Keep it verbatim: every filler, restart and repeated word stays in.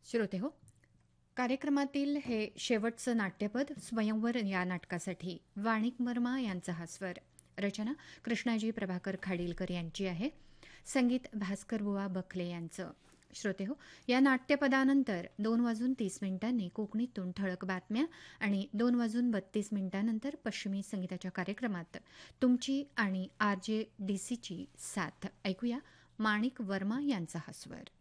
श्रोते हो, कार्यक्रमातील हे शेवटचं नाट्यपद स्वयंवर या नाटकासाठी वाणिक वर्मा यांचा हा स्वर. रचना कृष्णाजी प्रभाकर खाडीलकर यांची आहे. संगीत भास्कर बुवा बखले यांचं. श्रोते हो, या नाट्यपदानंतर दोन वाजून तीस मिनिटांनी कोकणीतून ठळक बातम्या आणि दोन वाजून बत्तीस मिनिटांनंतर पश्चिमी संगीताच्या कार्यक्रमात तुमची आणि आर जे डी सीची साथ. ऐकूया माणिक वर्मा यांचा हा स्वर.